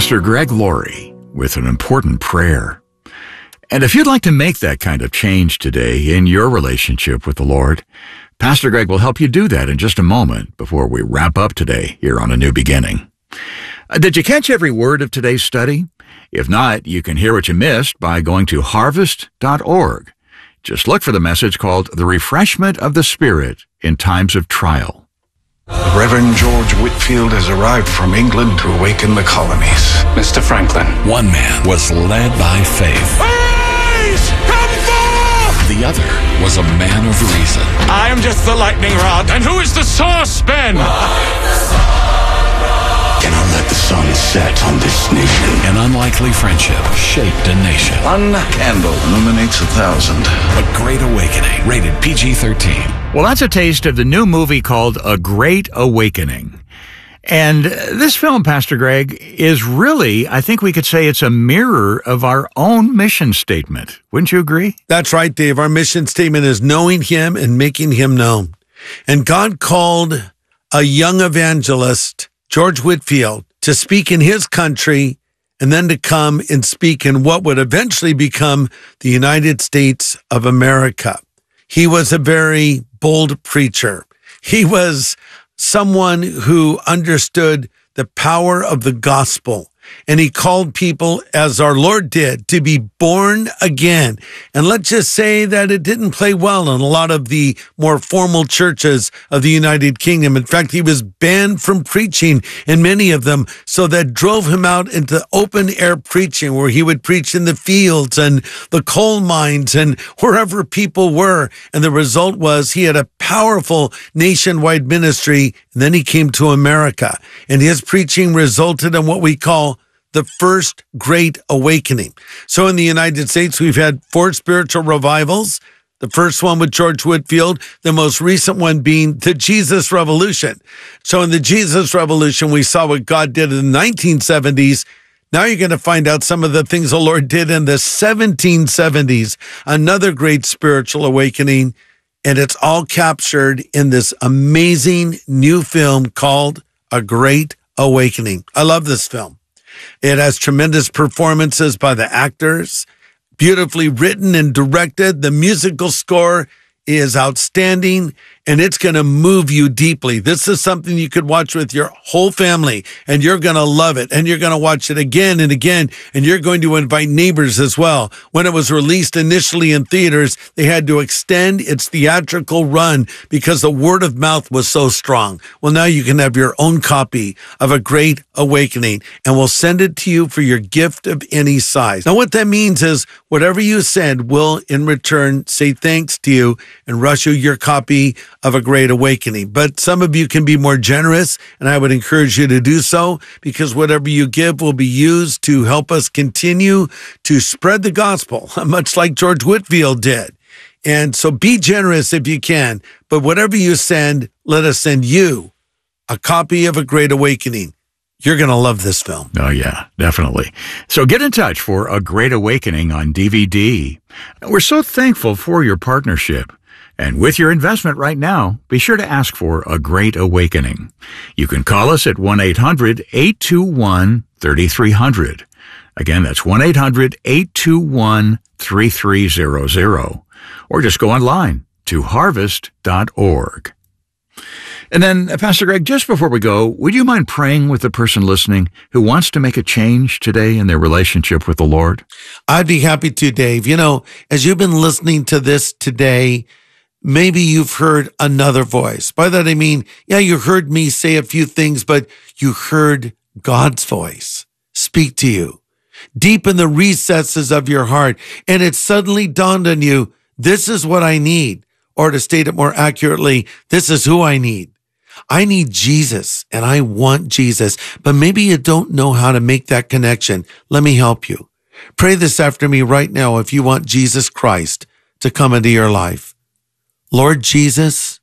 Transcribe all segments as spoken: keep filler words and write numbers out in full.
Pastor Greg Laurie with an important prayer. And if you'd like to make that kind of change today in your relationship with the Lord, Pastor Greg will help you do that in just a moment before we wrap up today here on A New Beginning. Uh, did you catch every word of today's study? If not, you can hear what you missed by going to harvest dot org. Just look for the message called The Refreshment of the Spirit in Times of Trial. Reverend George Whitefield has arrived from England to awaken the colonies. Mister Franklin. One man was led by faith. Arise! Come forth! The other was a man of reason. I am just the lightning rod. And who is the saucepan? Cannot let the sun set on this nation. An unlikely friendship shaped a nation. One candle illuminates a thousand. A Great Awakening, rated P G thirteen. Well, that's a taste of the new movie called A Great Awakening. And this film, Pastor Greg, is really, I think we could say it's a mirror of our own mission statement. Wouldn't you agree? That's right, Dave. Our mission statement is knowing him and making him known. And God called a young evangelist, George Whitefield, to speak in his country and then to come and speak in what would eventually become the United States of America. He was a very bold preacher. He was someone who understood the power of the gospel. And he called people, as our Lord did, to be born again. And let's just say that it didn't play well in a lot of the more formal churches of the United Kingdom. In fact, he was banned from preaching in many of them. So that drove him out into open air preaching, where he would preach in the fields and the coal mines and wherever people were. And the result was he had a powerful nationwide ministry. And then he came to America, and his preaching resulted in what we call the first Great Awakening. So in the United States, we've had four spiritual revivals. The first one with George Whitefield, the most recent one being the Jesus Revolution. So in the Jesus Revolution, we saw what God did in the nineteen seventies. Now you're going to find out some of the things the Lord did in the seventeen seventies, another great spiritual awakening. And it's all captured in this amazing new film called A Great Awakening. I love this film. It has tremendous performances by the actors, beautifully written and directed. The musical score is outstanding, and it's going to move you deeply. This is something you could watch with your whole family, and you're going to love it, and you're going to watch it again and again, and you're going to invite neighbors as well. When it was released initially in theaters, they had to extend its theatrical run because the word of mouth was so strong. Well, now you can have your own copy of A Great Awakening, and we'll send it to you for your gift of any size. Now, what that means is whatever you send will, in return, say thanks to you and rush you your copy of A Great Awakening. But some of you can be more generous, and I would encourage you to do so, because whatever you give will be used to help us continue to spread the gospel, much like George Whitefield did. And so be generous if you can, but whatever you send, let us send you a copy of A Great Awakening. You're going to love this film. Oh, yeah, definitely. So get in touch for A Great Awakening on D V D. We're so thankful for your partnership. And with your investment right now, be sure to ask for A Great Awakening. You can call us at one eight hundred, eight two one, three three zero zero. Again, that's one eight hundred, eight two one, three three zero zero. Or just go online to harvest dot org. And then, uh, Pastor Greg, just before we go, would you mind praying with the person listening who wants to make a change today in their relationship with the Lord? I'd be happy to, Dave. You know, as you've been listening to this today, maybe you've heard another voice. By that I mean, yeah, you heard me say a few things, but you heard God's voice speak to you deep in the recesses of your heart. And it suddenly dawned on you, this is what I need. Or to state it more accurately, this is who I need. I need Jesus, and I want Jesus, but maybe you don't know how to make that connection. Let me help you. Pray this after me right now if you want Jesus Christ to come into your life. Lord Jesus,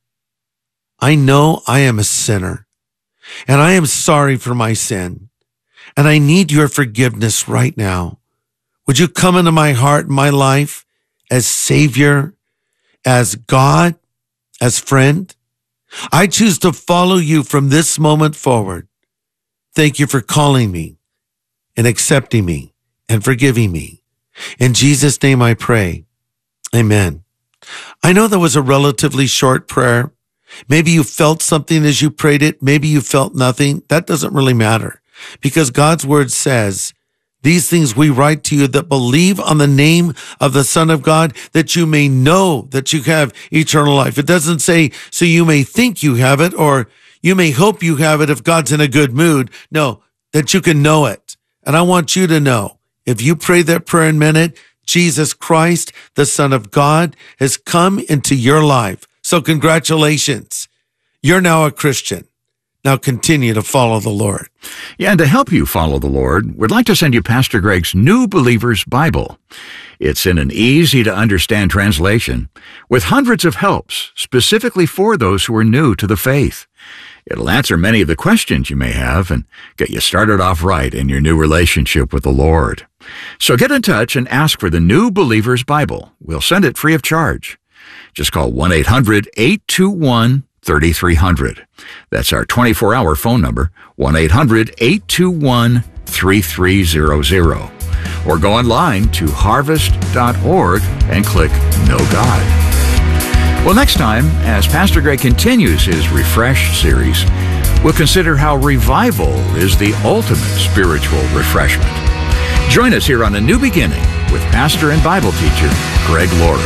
I know I am a sinner, and I am sorry for my sin, and I need your forgiveness right now. Would you come into my heart and my life as Savior, as God, as friend? I choose to follow you from this moment forward. Thank you for calling me and accepting me and forgiving me. In Jesus' name I pray. Amen. I know that was a relatively short prayer. Maybe you felt something as you prayed it. Maybe you felt nothing. That doesn't really matter, because God's word says, these things we write to you that believe on the name of the Son of God, that you may know that you have eternal life. It doesn't say, so you may think you have it, or you may hope you have it if God's in a good mood. No, that you can know it. And I want you to know, if you pray that prayer and meant it, Jesus Christ, the Son of God, has come into your life. So congratulations. You're now a Christian. Now continue to follow the Lord. Yeah, and to help you follow the Lord, we'd like to send you Pastor Greg's New Believer's Bible. It's in an easy-to-understand translation with hundreds of helps specifically for those who are new to the faith. It'll answer many of the questions you may have and get you started off right in your new relationship with the Lord. So get in touch and ask for the New Believer's Bible. We'll send it free of charge. Just call one eight hundred eight two one three three zero zero. That's our twenty-four hour phone number, one eight hundred eight two one three three zero zero. Or go online to harvest dot org and click Know God. Well, next time, as Pastor Greg continues his Refresh series, we'll consider how revival is the ultimate spiritual refreshment. Join us here on A New Beginning with pastor and Bible teacher Greg Laurie.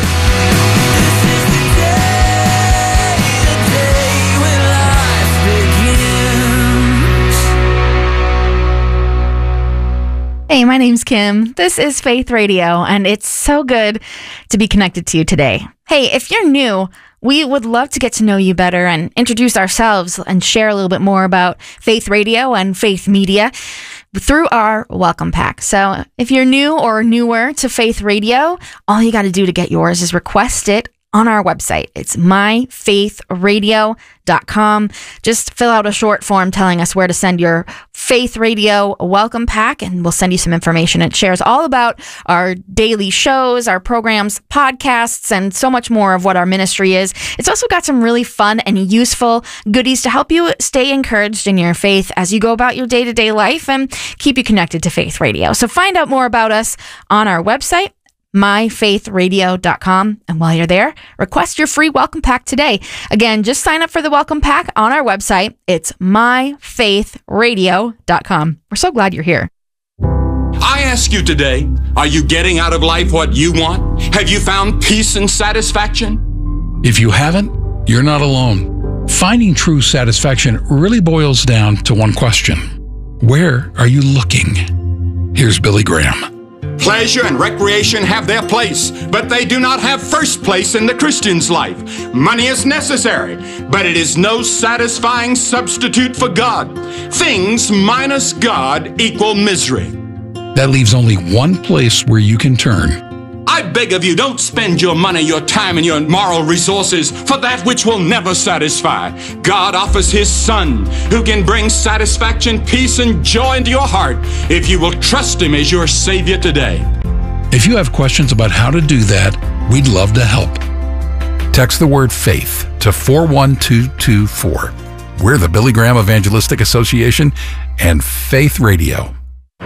Hey, my name's Kim. This is Faith Radio, and it's so good to be connected to you today. Hey, if you're new, we would love to get to know you better and introduce ourselves and share a little bit more about Faith Radio and Faith Media through our welcome pack. So if you're new or newer to Faith Radio, all you got to do to get yours is request it on our website. It's my faith radio dot com. Just fill out a short form telling us where to send your Faith Radio welcome pack, and we'll send you some information. It shares all about our daily shows, our programs, podcasts, and so much more of what our ministry is. It's also got some really fun and useful goodies to help you stay encouraged in your faith as you go about your day-to-day life and keep you connected to Faith Radio. So find out more about us on our website, my faith radio dot com. And while you're there, request your free welcome pack today. Again, just sign up for the welcome pack on our website. It's my faith radio dot com. We're so glad you're here. I ask you today, are you getting out of life what you want? Have you found peace and satisfaction? If you haven't, you're not alone. Finding true satisfaction really boils down to one question. Where are you looking? Here's Billy Graham. Pleasure and recreation have their place, but they do not have first place in the Christian's life. Money is necessary, but it is no satisfying substitute for God. Things minus God equal misery. That leaves only one place where you can turn. I beg of you, don't spend your money, your time, and your moral resources for that which will never satisfy. God offers His Son, who can bring satisfaction, peace, and joy into your heart if you will trust Him as your Savior today. If you have questions about how to do that, we'd love to help. Text the word FAITH to four one two two four. We're the Billy Graham Evangelistic Association and Faith Radio.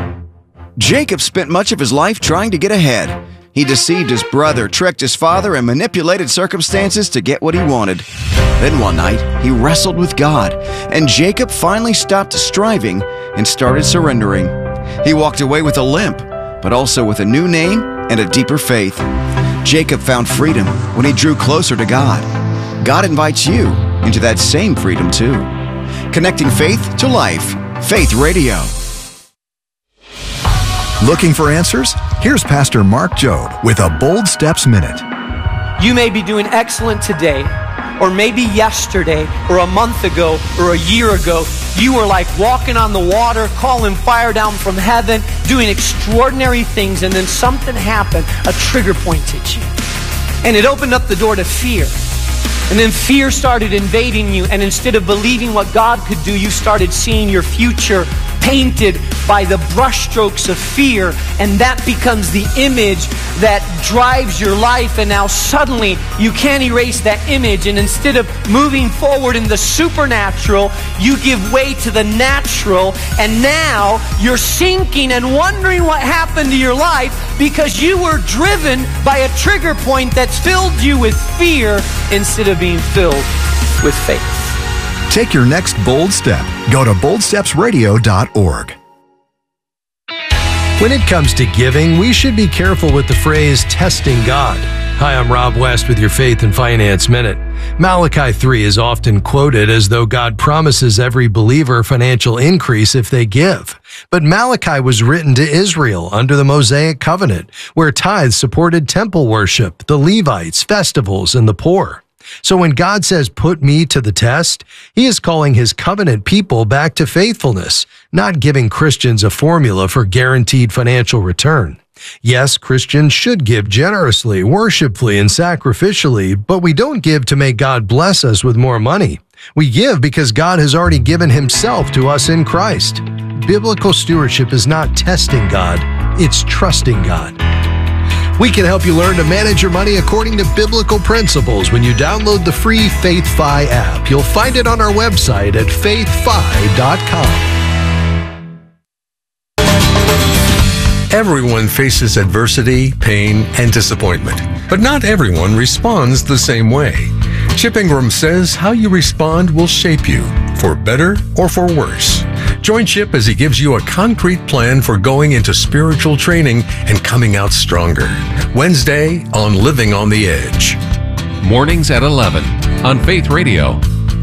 Jacob spent much of his life trying to get ahead. He deceived his brother, tricked his father, and manipulated circumstances to get what he wanted. Then one night, he wrestled with God, and Jacob finally stopped striving and started surrendering. He walked away with a limp, but also with a new name and a deeper faith. Jacob found freedom when he drew closer to God. God invites you into that same freedom too. Connecting faith to life. Faith Radio. Looking for answers? Here's Pastor Mark Jobe with a Bold Steps Minute. You may be doing excellent today, or maybe yesterday, or a month ago, or a year ago. You were like walking on the water, calling fire down from heaven, doing extraordinary things, and then something happened. A trigger point hit you. And it opened up the door to fear. And then fear started invading you, and instead of believing what God could do, you started seeing your future painted by the brushstrokes of fear, and that becomes the image that drives your life, and now suddenly you can't erase that image, and instead of moving forward in the supernatural, you give way to the natural, and now you're sinking and wondering what happened to your life because you were driven by a trigger point that's filled you with fear instead of being filled with faith. Take your next bold step. Go to bold steps radio dot org. When it comes to giving, we should be careful with the phrase testing God. Hi, I'm Rob West with your Faith and Finance Minute. Malachi three is often quoted as though God promises every believer financial increase if they give. But Malachi was written to Israel under the Mosaic covenant, where tithes supported temple worship, the Levites, festivals, and the poor. So when God says, put me to the test, he is calling his covenant people back to faithfulness, not giving Christians a formula for guaranteed financial return. Yes, Christians should give generously, worshipfully, and sacrificially, but we don't give to make God bless us with more money. We give because God has already given himself to us in Christ. Biblical stewardship is not testing God, it's trusting God. We can help you learn to manage your money according to biblical principles when you download the free FaithFi app. You'll find it on our website at faith fi dot com. Everyone faces adversity, pain, and disappointment, but not everyone responds the same way. Chip Ingram says how you respond will shape you, for better or for worse. Join Chip as he gives you a concrete plan for going into spiritual training and coming out stronger. Wednesday on Living on the Edge. Mornings at eleven on Faith Radio.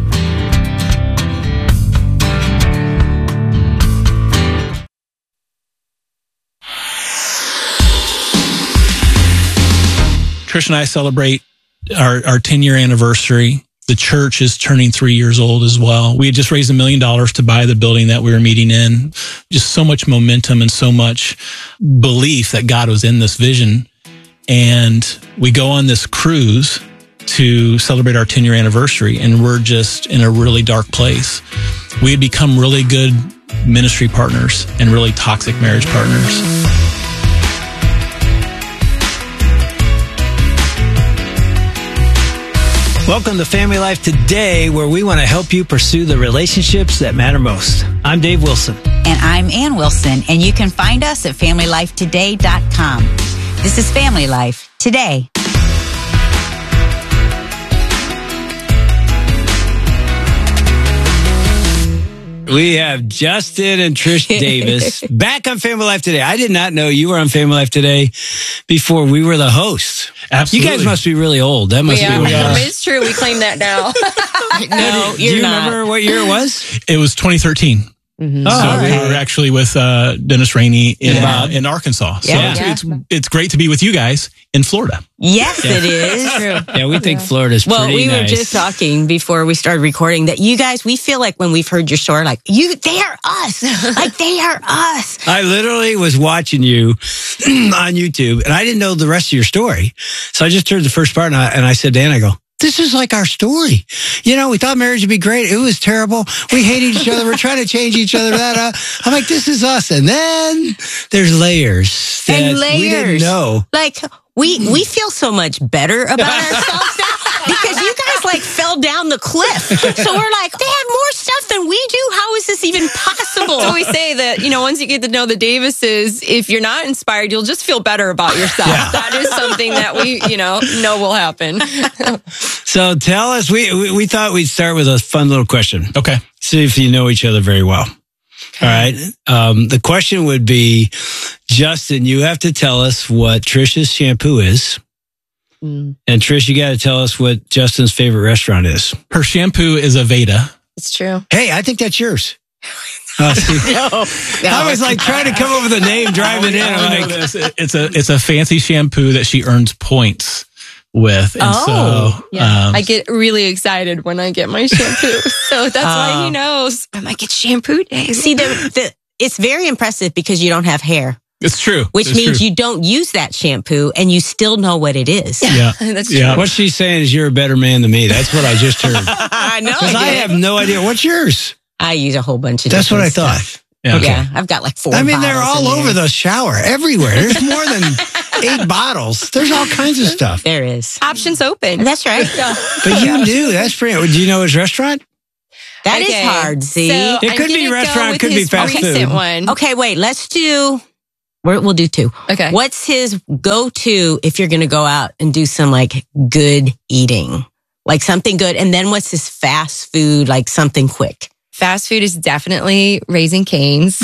Trish and I celebrate our, our ten-year anniversary. The church is turning three years old as well. We had just raised a million dollars to buy the building that we were meeting in. Just so much momentum and so much belief that God was in this vision. And we go on this cruise to celebrate our ten-year anniversary, and we're just in a really dark place. We had become really good ministry partners and really toxic marriage partners. Welcome to Family Life Today, where we want to help you pursue the relationships that matter most. I'm Dave Wilson. And I'm Ann Wilson, and you can find us at family life today dot com. This is Family Life Today. We have Justin and Trish Davis back on Family Life Today. I did not know you were on Family Life Today before we were the hosts. Absolutely. You guys must be really old. That must we be are. really old. It's true. We claim that now. No, do, you're do you not. remember what year it was? It was twenty thirteen. Mm-hmm. Oh, so right. we were actually with uh, Dennis Rainey in Yeah. uh, in Arkansas. So Yeah. it's, it's it's great to be with you guys in Florida. Yes, it is. True. Yeah, we think Florida's Well, pretty we nice. were just talking before we started recording that you guys, we feel like when we've heard your story, like, you, they are us. Like, they are us. I literally was watching you on YouTube, and I didn't know the rest of your story. So I just heard the first part, and I, and I said to Ann, I go, this is like our story. You know, we thought marriage would be great. It was terrible. We hated each other. We're trying to change each other. That, uh, I'm like, this is us. And then there's layers that And layers. we didn't know. Like, we, we feel so much better about ourselves now because you guys, like, fell down the cliff. So we're like, they have more stuff than we do. How is this even possible? So we say that, you know, once you get to know the Davises, if you're not inspired, you'll just feel better about yourself. Yeah. That is something that we, you know, know will happen. So tell us, we, we, we thought we'd start with a fun little question. Okay. See if you know each other very well. All right. Um, the question would be, Justin, you have to tell us what Trish's shampoo is. Mm. And Trish, you got to tell us what Justin's favorite restaurant is. Her shampoo is Aveda. It's true. Hey, I think that's yours. Uh, see, No, no. I was like trying to come up with a name, driving in. I'm I know like, this. It's a it's a fancy shampoo that she earns points with, and Oh, so yeah. um, I get really excited when I get my shampoo. So that's why he Um, knows. I'm like, it's shampoo day. See, the, the, it's very impressive because you don't have hair. It's true. Which It's means true. you don't use that shampoo and you still know what it is. Yeah. That's Yeah. true. what she's saying is you're a better man than me. That's what I just heard. I know. Because I did. have no idea. What's yours? I use a whole bunch of That's what I different thought. stuff. Yeah. Yeah, I've got like four. I mean, they're bottles all in over there. the shower, everywhere. There's more than eight bottles. There's all kinds of stuff. There is. Options open. That's right. But you knew. That's pretty. Do you know his restaurant? That is Okay, hard, see? so It I'm could be gonna go restaurant, with could be his fast recent food. one. Okay, wait. Let's do. We're, we'll do two. Okay. What's his go-to if you're going to go out and do some like good eating, like something good, and then what's his fast food, like something quick? Fast food is definitely Raising Cane's.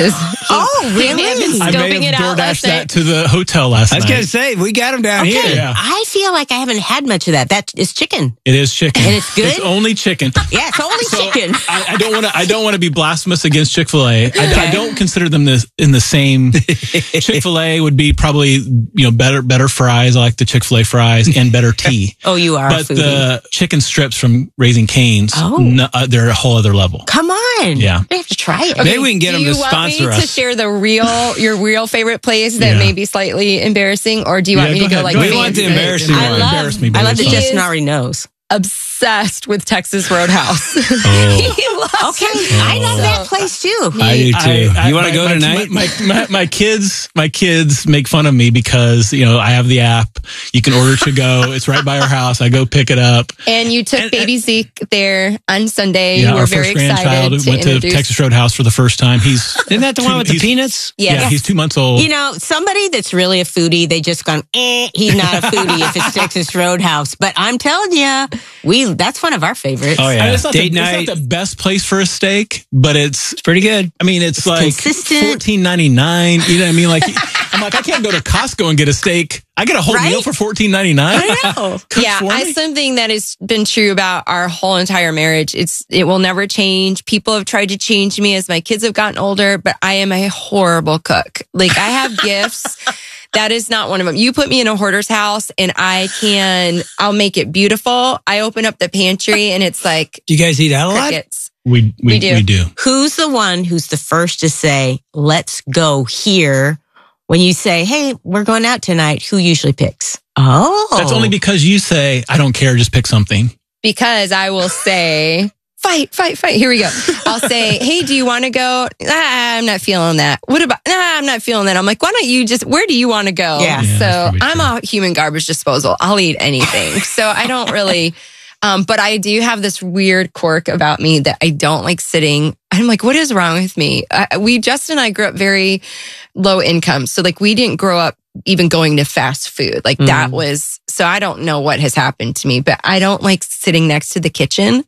Oh, really? He may have been I may scoping have it out DoorDashed last that night. to the hotel last I was night. going to say, we got them down Okay, here. Yeah. I feel like I haven't had much of that. That is chicken. It is chicken. And it's good? It's only chicken. Yeah, it's only So, chicken. I, I don't want to. I don't want to be blasphemous against Chick-fil-A. I, I don't consider them this, in the same. Chick-fil-A would be probably you know better better fries. I like the Chick-fil-A fries and better tea. Oh, you are. But a foodie. the chicken strips from Raising Cane's, Oh. no, uh, they're a whole other level. Come on. Yeah. I have to try it. Maybe we can get Do them you to want me sponsor to us. share the real, your real favorite place that Yeah. may be slightly embarrassing, or do you want Yeah, me go to go ahead. like Go We ahead. want the fancy? embarrassing I one. love, Embarrass me, I love that baby. Justin He is- already knows. Obsessed with Texas Roadhouse. Oh. he loves Okay, I love that place too. I do too. I- I- you want to my- go my- tonight? My, my, my, my kids, my kids make fun of me because you know I have the app. You can order to go. It's right by our house. I go pick it up. And you took And- baby Zeke there on Sunday. Yeah, you were our very first excited grandchild to went to introduce. Texas Roadhouse for the first time. He's Isn't that the two- one with the he's- peanuts? Yeah, Yes. he's two months old. You know, somebody that's really a foodie, they just gone, eh, he's not a foodie if it's Texas Roadhouse. But I'm telling you, we that's one of our favorites. Oh, yeah. I mean, it's not, Date the, night. it's not the best place for a steak, but it's. It's pretty good. I mean, it's, like consistent. fourteen ninety nine. You know what I mean? Like, I'm like, I can't go to Costco and get a steak. I get a whole Right? meal for fourteen ninety nine. I know. Yeah, I, something that has been true about our whole entire marriage. It's it will never change. People have tried to change me as my kids have gotten older, but I am a horrible cook. Like I have gifts. That is not one of them. You put me in a hoarder's house and I can, I'll make it beautiful. I open up the pantry and it's like Do you guys eat out a lot? crickets. We we, We do. we do. Who's the one who's the first to say, let's go here? When you say, hey, we're going out tonight, who usually picks? Oh. That's only because you say, I don't care, just pick something. Because I will say, fight, fight, fight. Here we go. I'll say, hey, do you want to go? Ah, I'm not feeling that. What about, nah, I'm not feeling that. I'm like, why don't you just, where do you want to go? Yeah. Yeah, so that's I'm a human garbage disposal. I'll eat anything. So I don't really, um, but I do have this weird quirk about me that I don't like sitting. I'm like, what is wrong with me? I, we, Justin and I grew up very low income. So like we didn't grow up even going to fast food. Like that was, so I don't know what has happened to me, but I don't like sitting next to the kitchen.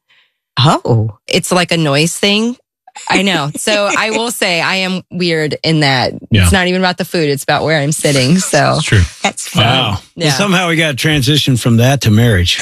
Oh. It's like a noise thing. I know. So I will say I am weird in that Yeah. it's not even about the food. It's about where I'm sitting. So It's true. That's fun. Wow. Yeah. Well, somehow we got to transition from that to marriage.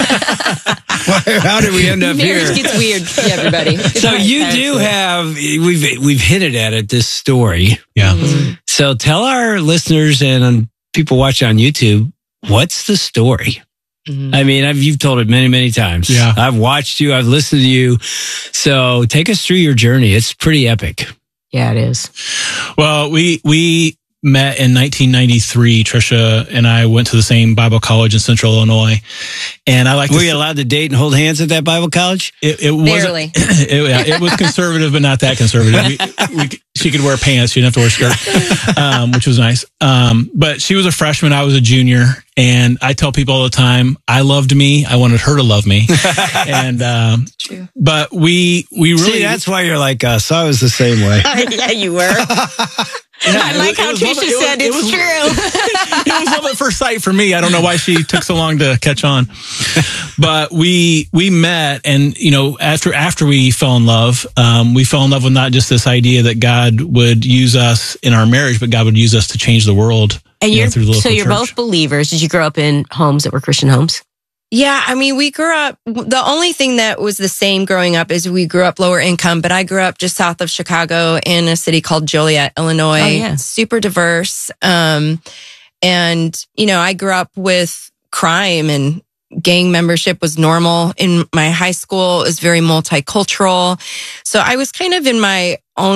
How did we end up marriage here? gets weird. Yeah, everybody. So you do have we've we've hinted at it this story. Yeah. So tell our listeners and um, people watching on YouTube, what's the story? Mm-hmm. I mean, I've, you've told it many, many times. Yeah. I've watched you. I've listened to you. So take us through your journey. It's pretty epic. Yeah, it is. Well, we we met in nineteen ninety-three. Trisha and I went to the same Bible college in Central Illinois, and I like. Were to you s- allowed to date and hold hands at that Bible college? It, it wasn't. Barely. It, yeah, it was conservative, but not that conservative. We, we, she could wear pants; she didn't have to wear a skirt, um, which was nice. Um, but she was a freshman; I was a junior, and I tell people all the time, I loved me. I wanted her to love me, and um, True. but we we really See, that's why you're like us. I was the same way. Yeah, you were. Yeah, I it like was- how it was Trisha love- it was- said it it's was- true. It was love at first sight for me. I don't know why she took so long to catch on, but we we met, and you know, after after we fell in love, um, we fell in love with not just this idea that God would use us in our marriage, but God would use us to change the world. And you know, you're through the local so you're church. both believers. Did you grow up in homes that were Christian homes? Yeah, I mean, we grew up, the only thing that was the same growing up is we grew up lower income, but I grew up just south of Chicago in a city called Joliet, Illinois. Oh, yeah. Super diverse. Um, and, you know, I grew up with crime and gang membership was normal in my high school. It was very multicultural. So I was kind of in my own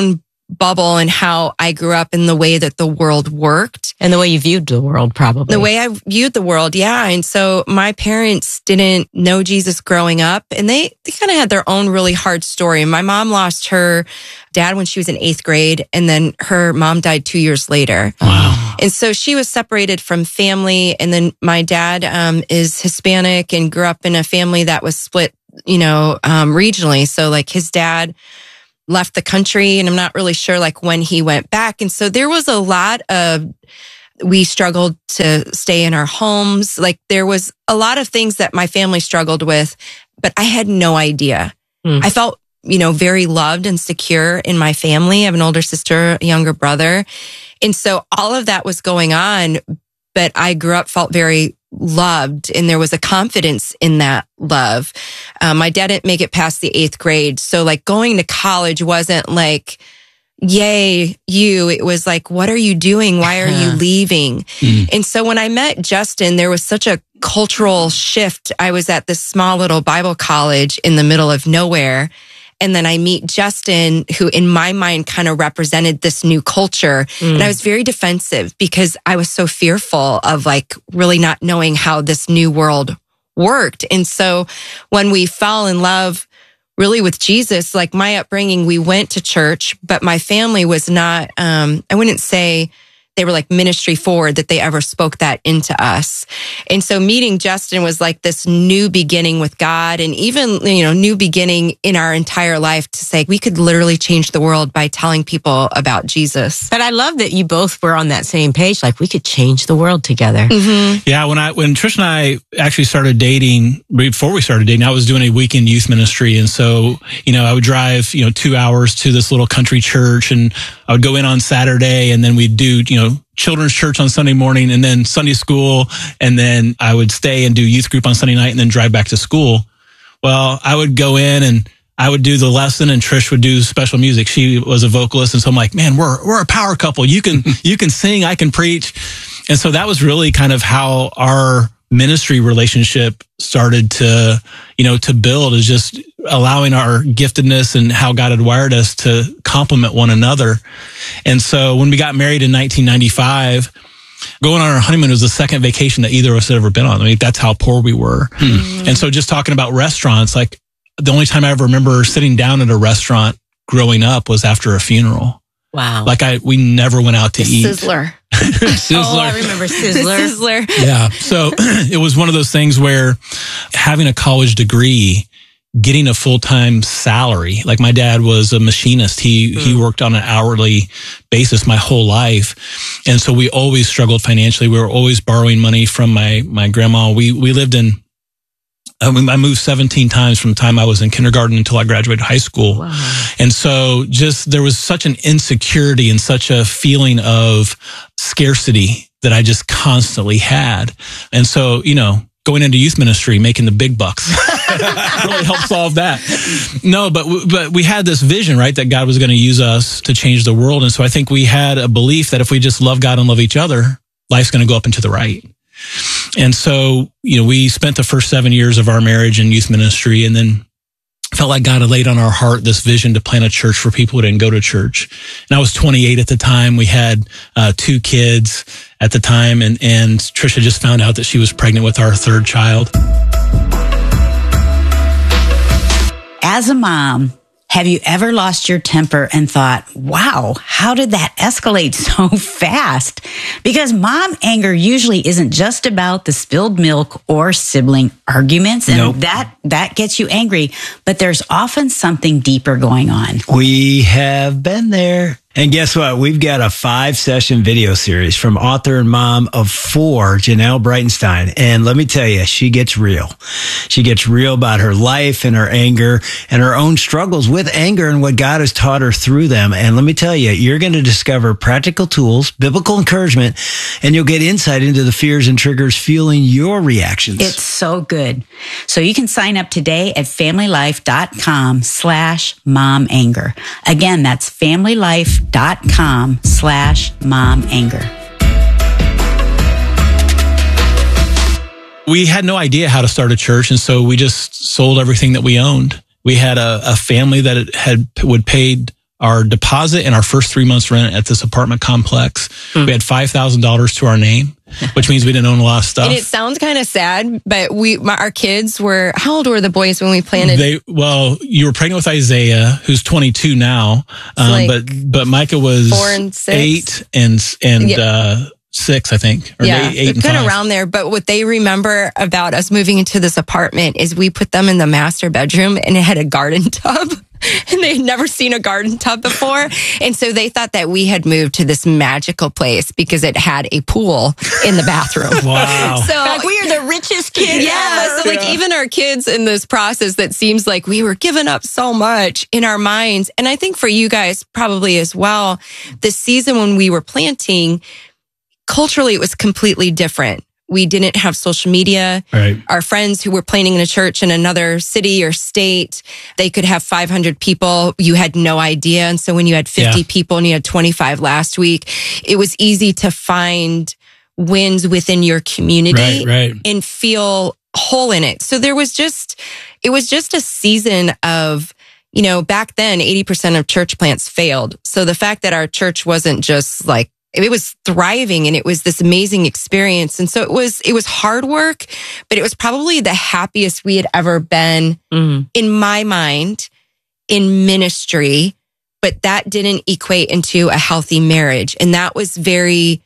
bubble and how I grew up in the way that the world worked. And the way you viewed the world, probably. The way I viewed the world, yeah. And so my parents didn't know Jesus growing up, and they, they kind of had their own really hard story. My mom lost her dad when she was in eighth grade, and then her mom died two years later. Wow. And so she was separated from family, and then my dad um, is Hispanic and grew up in a family that was split, you know, um, regionally. So like his dad left the country, and I'm not really sure like when he went back. And so there was a lot of, we struggled to stay in our homes. Like there was a lot of things that my family struggled with, but I had no idea. Mm. I felt, you know, very loved and secure in my family. I have an older sister, a younger brother. And so all of that was going on, but I grew up, felt very loved, and there was a confidence in that love. Um, my dad didn't make it past the eighth grade. So like going to college wasn't like, yay, you. It was like, what are you doing? Why are you leaving? Mm. And so when I met Justin, there was such a cultural shift. I was at this small little Bible college in the middle of nowhere. And then I meet Justin, who in my mind kind of represented this new culture. Mm. And I was very defensive because I was so fearful of like really not knowing how this new world worked. And so when we fell in love really with Jesus, like my upbringing, we went to church, but my family was not, um, I wouldn't say they were like ministry forward, that they ever spoke that into us. And so meeting Justin was like this new beginning with God, and even, you know, new beginning in our entire life to say we could literally change the world by telling people about Jesus. But I love that you both were on that same page. Like we could change the world together. Mm-hmm. Yeah. When I, when Trish and I actually started dating, before we started dating, I was doing a weekend youth ministry. And so, you know, I would drive, you know, two hours to this little country church, and I would go in on Saturday, and then we'd do, you know, children's church on Sunday morning, and then Sunday school. And then I would stay and do youth group on Sunday night and then drive back to school. Well, I would go in and I would do the lesson, and Trish would do special music. She was a vocalist. And so I'm like, man, we're, we're a power couple. You can, you can sing, I can preach. And so that was really kind of how our ministry relationship started to, you know, to build, is just allowing our giftedness and how God had wired us to complement one another. And so when we got married in nineteen ninety-five, going on our honeymoon was the second vacation that either of us had ever been on. I mean, that's how poor we were. Mm. And so just talking about restaurants, like the only time I ever remember sitting down at a restaurant growing up was after a funeral. Wow. Like I, we never went out to the eat. Sizzler. Sizzler. Oh, I remember Sizzler. Sizzler. Yeah. So it was one of those things where having a college degree, getting a full-time salary, like my dad was a machinist. He, mm. he worked on an hourly basis my whole life. And so we always struggled financially. We were always borrowing money from my, my grandma. We, we lived in, I moved seventeen times from the time I was in kindergarten until I graduated high school. Wow. And so just, there was such an insecurity and such a feeling of scarcity that I just constantly had. And so, you know, going into youth ministry, making the big bucks really helped solve that. No, but, but we had this vision, right? That God was going to use us to change the world. And so I think we had a belief that if we just love God and love each other, life's going to go up and to the right. And so, you know, we spent the first seven years of our marriage in youth ministry, and then felt like God had laid on our heart this vision to plant a church for people who didn't go to church. And I was twenty-eight at the time. We had uh, two kids at the time, and, and Trisha just found out that she was pregnant with our third child. As a mom, have you ever lost your temper and thought, wow, how did that escalate so fast? Because mom anger usually isn't just about the spilled milk or sibling arguments. And Nope. that, that gets you angry, but there's often something deeper going on. We have been there. And guess what? We've got a five session video series from author and mom of four, Janelle Breitenstein. And let me tell you, she gets real. She gets real about her life and her anger and her own struggles with anger and what God has taught her through them. And let me tell you, you're going to discover practical tools, biblical encouragement, and you'll get insight into the fears and triggers fueling your reactions. It's so good. So you can sign up today at familylife.com slash mom anger. Again, that's familylife.com slash mom anger. We had no idea how to start a church, and so we just sold everything that we owned. We had a, a family that had would paid our deposit and our first three months rent at this apartment complex. Mm. We had five thousand dollars to our name, which means we didn't own a lot of stuff. And it sounds kind of sad, but we, my, our kids were, how old were the boys when we planted? They, well, you were pregnant with Isaiah, who's twenty-two now. Um, like but, but Micah was four and six. eight and, and, yeah. uh, six, I think. Or yeah, eight, eight and kind of five. around there. But what they remember about us moving into this apartment is we put them in the master bedroom and it had a garden tub. And they had never seen a garden tub before. And so they thought that we had moved to this magical place because it had a pool in the bathroom. Wow. So like we are the richest kids yeah, ever. So like yeah. even our kids in this process that seems like we were giving up so much in our minds. And I think for you guys probably as well, the season when we were planting, culturally it was completely different. We didn't have social media. Right. Our friends who were planning in a church in another city or state, they could have five hundred people. You had no idea. And so when you had fifty yeah. people and you had twenty-five last week, it was easy to find wins within your community right, right. and feel whole in it. So there was just, it was just a season of, you know, back then, eighty percent of church plants failed. So the fact that our church wasn't just like, it was thriving and it was this amazing experience. And so it was, it was hard work, but it was probably the happiest we had ever been mm. in my mind in ministry, but that didn't equate into a healthy marriage. And that was very,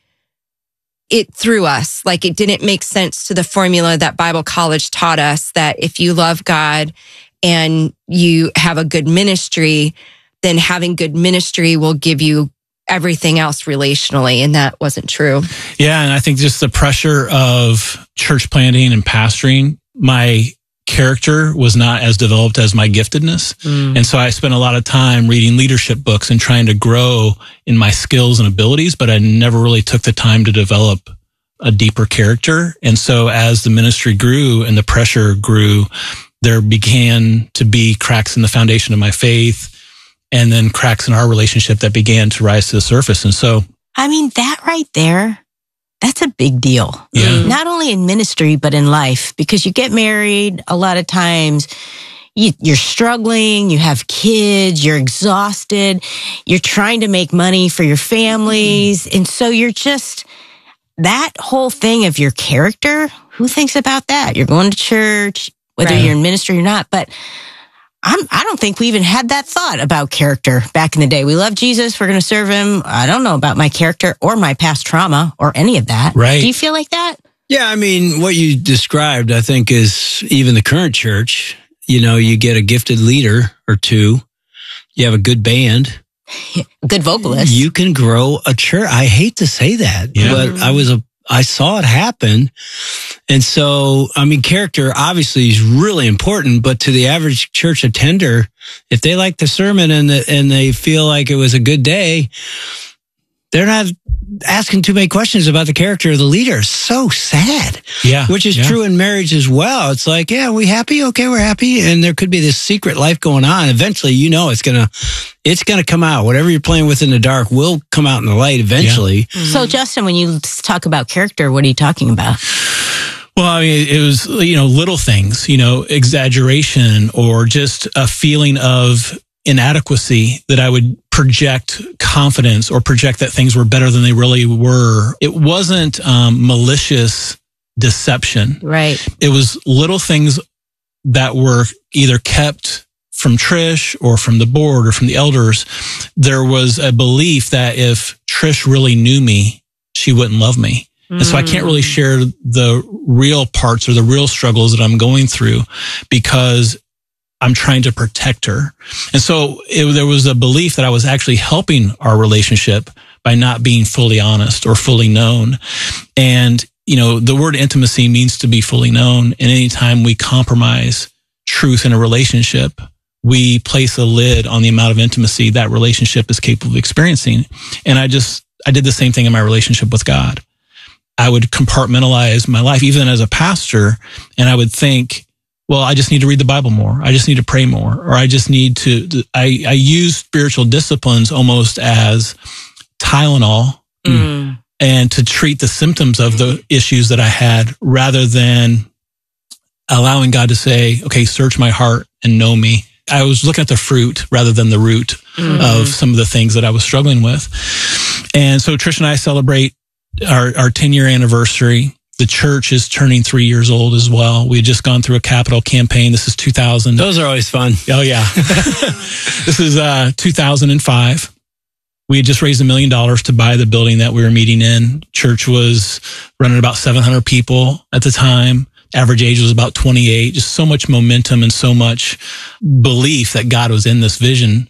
it threw us. Like it didn't make sense to the formula that Bible college taught us that if you love God and you have a good ministry, then having good ministry will give you everything else relationally. And that wasn't true. Yeah. And I think just the pressure of church planting and pastoring, my character was not as developed as my giftedness. Mm. And so I spent a lot of time reading leadership books and trying to grow in my skills and abilities, but I never really took the time to develop a deeper character. And so as the ministry grew and the pressure grew, there began to be cracks in the foundation of my faith, and then cracks in our relationship that began to rise to the surface. And so, I mean, that right there, that's a big deal. Yeah. Not only in ministry, but in life, because you get married a lot of times, you, you're struggling, you have kids, you're exhausted, you're trying to make money for your families. And so you're just, that whole thing of your character, who thinks about that? You're going to church, whether right. you're in ministry or not, but I'm, I don't think we even had that thought about character back in the day. We love Jesus. We're going to serve him. I don't know about my character or my past trauma or any of that. Right. Do you feel like that? Yeah. I mean, what you described, I think, is even the current church. You know, you get a gifted leader or two. You have a good band. Good vocalist. You can grow a church. I hate to say that, yeah. but I was a, I saw it happen. And so, I mean, character obviously is really important, but to the average church attender, if they like the sermon and the, and they feel like it was a good day, they're not asking too many questions about the character of the leader. So sad. Yeah. Which is yeah. true in marriage as well. It's like, yeah, we happy? Okay, we're happy. And there could be this secret life going on. Eventually, you know, it's going to, it's going to come out. Whatever you're playing with in the dark will come out in the light eventually. Yeah. Mm-hmm. So, Justin, when you talk about character, what are you talking about? Well, I mean, it was, you know, little things, you know, exaggeration or just a feeling of inadequacy that I would project confidence or project that things were better than they really were. It wasn't um, malicious deception. Right. It was little things that were either kept from Trish or from the board or from the elders. There was a belief that if Trish really knew me, she wouldn't love me. And so I can't really share the real parts or the real struggles that I'm going through because I'm trying to protect her. And so it, there was a belief that I was actually helping our relationship by not being fully honest or fully known. And, you know, the word intimacy means to be fully known. And anytime we compromise truth in a relationship, we place a lid on the amount of intimacy that relationship is capable of experiencing. And I just, I did the same thing in my relationship with God. I would compartmentalize my life, even as a pastor, and I would think, well, I just need to read the Bible more. I just need to pray more, or I just need to, I, I use spiritual disciplines almost as Tylenol mm. and to treat the symptoms of the issues that I had rather than allowing God to say, okay, search my heart and know me. I was looking at the fruit rather than the root mm-hmm. of some of the things that I was struggling with. And so Trish and I celebrate our, our ten year anniversary. The church is turning three years old as well. We had just gone through a capital campaign. This is two thousand. Those are always fun. Oh, yeah. This is uh, two thousand five. We had just raised a million dollars to buy the building that we were meeting in. Church was running about seven hundred people at the time. Average age was about twenty-eight. Just so much momentum and so much belief that God was in this vision.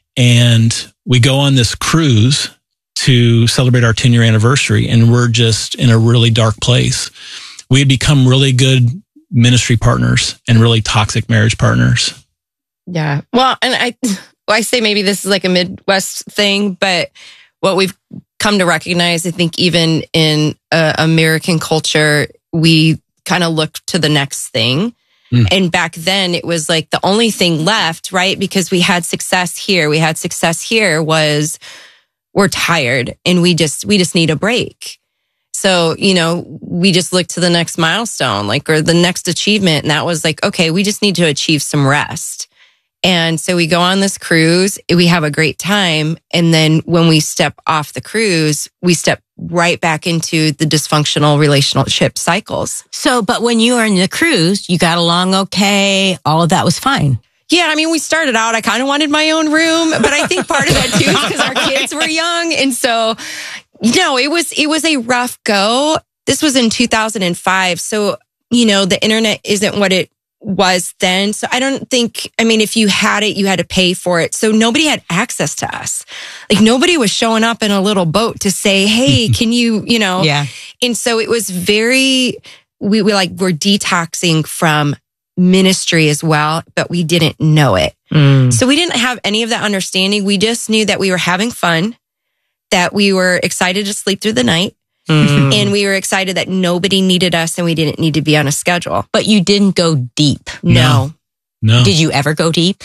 And we go on this cruise to celebrate our ten year anniversary, and we're just in a really dark place. We had become really good ministry partners and really toxic marriage partners. Yeah. Well, and I, well, I say maybe this is like a Midwest thing, but what we've come to recognize, I think even in uh, American culture, we kind of look to the next thing. Mm. And back then it was like the only thing left, right? Because we had success here. We had success here was we're tired and we just, we just need a break. So, you know, we just looked to the next milestone, like, or the next achievement. And that was like, okay, we just need to achieve some rest. And so we go on this cruise, we have a great time. And then when we step off the cruise, we step right back into the dysfunctional relationship cycles. So, but when you were in the cruise, you got along okay. All of that was fine. Yeah, I mean, we started out, I kind of wanted my own room, but I think part of that too is because our kids were young. And so, you know, it was, it was a rough go. This was in two thousand five. So, you know, the internet isn't what it was then. So I don't think, I mean, if you had it, you had to pay for it. So nobody had access to us. Like nobody was showing up in a little boat to say, hey, can you, you know? Yeah. And so it was very, we were like, we're detoxing from ministry as well, but we didn't know it. Mm. So we didn't have any of that understanding. We just knew that we were having fun, that we were excited to sleep through the night. Mm. And we were excited that nobody needed us and we didn't need to be on a schedule. But you didn't go deep. No. No. Did you ever go deep?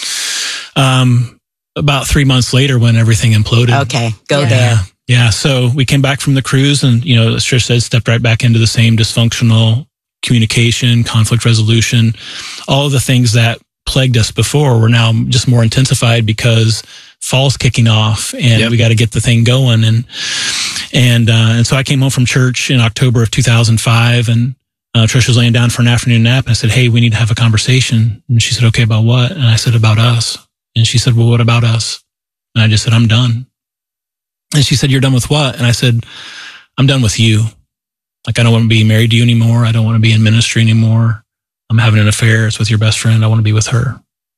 Um, about three months later when everything imploded. Okay, go yeah. there. Yeah. So we came back from the cruise and, you know, as Trish said, stepped right back into the same dysfunctional communication, conflict resolution, all of the things that plagued us before were now just more intensified because fall's kicking off and yep. we got to get the thing going. And, and, uh, and so I came home from church in October of two thousand five and, uh, Trish was laying down for an afternoon nap and I said, hey, we need to have a conversation. And she said, okay, about what? And I said, about us. And she said, well, what about us? And I just said, I'm done. And she said, you're done with what? And I said, I'm done with you. Like, I don't want to be married to you anymore. I don't want to be in ministry anymore. I'm having an affair. It's with your best friend. I want to be with her.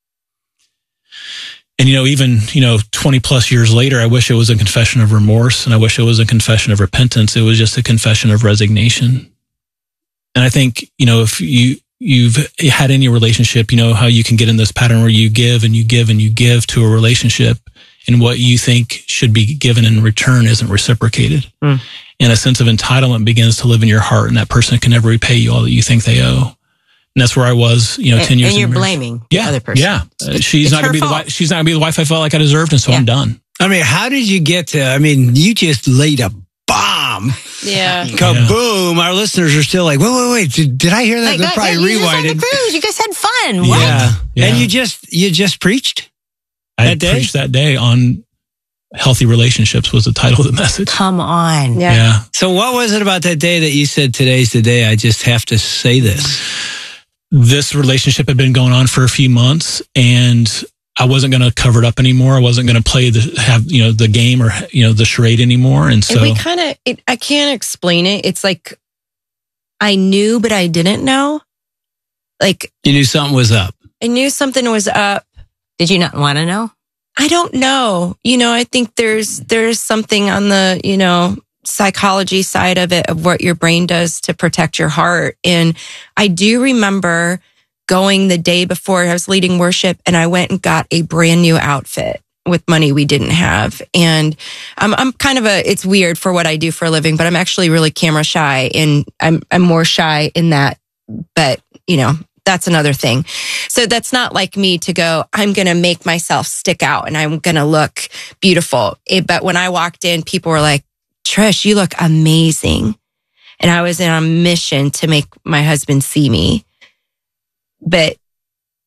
And, you know, even, you know, twenty plus years later, I wish it was a confession of remorse and I wish it was a confession of repentance. It was just a confession of resignation. And I think, you know, if you, you've had any relationship, you know, how you can get in this pattern where you give and you give and you give to a relationship and what you think should be given in return isn't reciprocated. Mm. And a sense of entitlement begins to live in your heart and that person can never repay you all that you think they owe. And that's where I was, you know, and, ten years. And you're in blaming yeah, the other person. Yeah, uh, she's it's not gonna be fault. the wife. She's not gonna be the wife I felt like I deserved, and so yeah. I'm done. I mean, how did you get to? I mean, you just laid a bomb. Yeah. Kaboom! Our listeners are still like, wait, wait, wait. Did, did I hear that? Like, They're probably you rewinded. You just had the cruise. You guys had fun. What? Yeah. yeah. And you just you just preached. I that day? preached that day on healthy relationships was the title of the message. Come on. Yeah. yeah. So what was it about that day that you said today's the day? I just have to say this. This relationship had been going on for a few months and I wasn't going to cover it up anymore. I wasn't going to play the, have, you know, the game or, you know, the charade anymore. And so and we kind of, I can't explain it. It's like, I knew, but I didn't know. Like, you knew something was up. I knew something was up. Did you not want to know? I don't know. You know, I think there's, there's something on the, you know, psychology side of it, of what your brain does to protect your heart. And I do remember going the day before I was leading worship and I went and got a brand new outfit with money we didn't have. And I'm, I'm kind of a, it's weird for what I do for a living, but I'm actually really camera shy and I'm, I'm more shy in that, but you know, that's another thing. So that's not like me to go, I'm going to make myself stick out and I'm going to look beautiful. It, but when I walked in, people were like, Trish, you look amazing. And I was on a mission to make my husband see me. But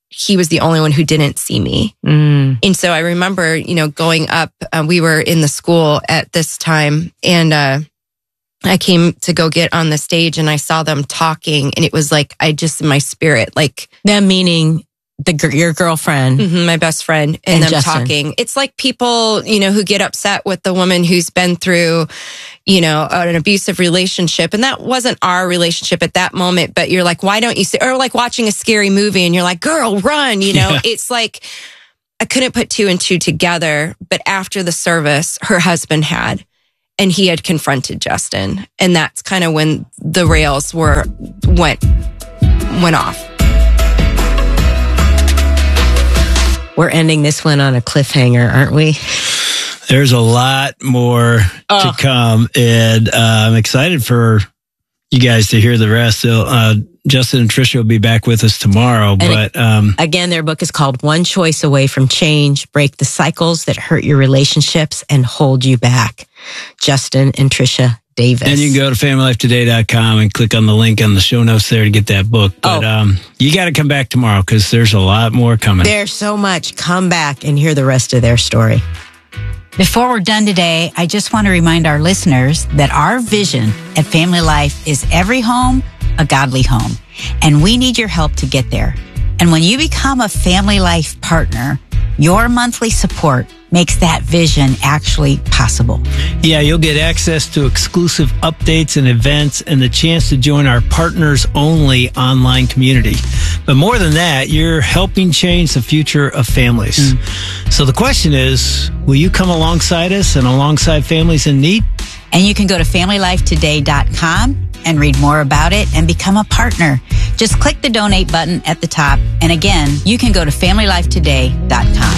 he was the only one who didn't see me. Mm. And so I remember, you know, going up, uh, we were in the school at this time, and uh, I came to go get on the stage, and I saw them talking, and it was like, I just, in my spirit, like... Them meaning the your girlfriend. Mm-hmm, my best friend, and, and them Justin. talking. It's like people, you know, who get upset with the woman who's been through, you know, an abusive relationship. And that wasn't our relationship at that moment, but you're like, why don't you see, or like watching a scary movie and you're like, girl, run, you know, yeah. It's like, I couldn't put two and two together. But after the service, her husband had, and he had confronted Justin. And that's kind of when the rails were, went, went off. We're ending this one on a cliffhanger, aren't we? There's a lot more oh. to come, and uh, I'm excited for you guys to hear the rest. So, uh, Justin and Tricia will be back with us tomorrow. And but um, again, their book is called One Choice Away from Change, Break the Cycles That Hurt Your Relationships and Hold You Back. Justin and Tricia Davis. And you can go to family life today dot com and click on the link on the show notes there to get that book. But oh. um, you got to come back tomorrow because there's a lot more coming. There's so much. Come back and hear the rest of their story. Before we're done today, I just want to remind our listeners that our vision at Family Life is every home, a godly home. And we need your help to get there. And when you become a Family Life partner, your monthly support makes that vision actually possible. Yeah, you'll get access to exclusive updates and events and the chance to join our partners only online community. But more than that, you're helping change the future of families. Mm. So the question is, will you come alongside us and alongside families in need? And you can go to family life today dot com and read more about it and become a partner. Just click the donate button at the top. And again, you can go to family life today dot com.